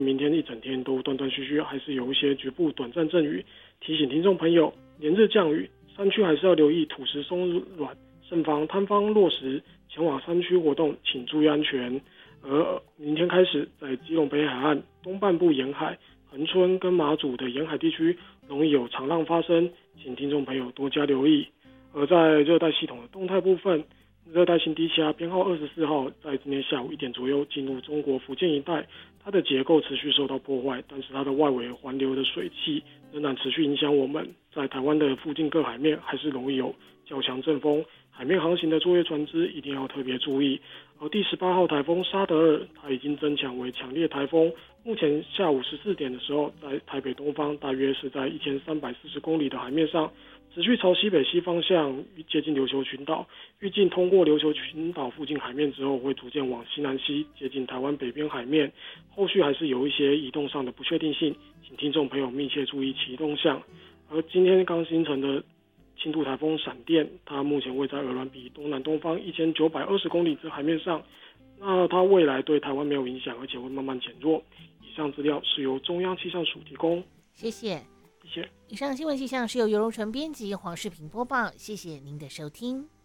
明天一整天都断断续续，还是有一些局部短暂阵雨。提醒听众朋友，连日降雨，山区还是要留意土石松软，慎防塌方落石。前往山区活动，请注意安全。而明天开始，在基隆北海岸东半部沿海、恒春跟马祖的沿海地区，容易有长浪发生，请听众朋友多加留意。而在热带系统的动态部分，热带性低气压编号24号，在今天下午1点左右进入中国福建一带，它的结构持续受到破坏，但是它的外围环流的水汽仍然持续影响我们，在台湾的附近各海面还是容易有较强阵风，海面航行的作业船只一定要特别注意。而第18号台风沙德尔，它已经增强为强烈台风，目前下午14点的时候，在台北东方大约是在1340公里的海面上，持续朝西北西方向接近琉球群岛，预计通过琉球群岛附近海面之后，会逐渐往西南西接近台湾北边海面，后续还是有一些移动上的不确定性，请听众朋友密切注意其动向。而今天刚形成的轻度台风闪电，它目前位在鹅銮鼻东南东方1920公里之海面上，那它未来对台湾没有影响，而且会慢慢减弱。以上资料是由中央气象署提供。 谢谢。 谢谢。 以上新闻气象是由尤荣纯编辑，黄世平播报，谢谢您的收听。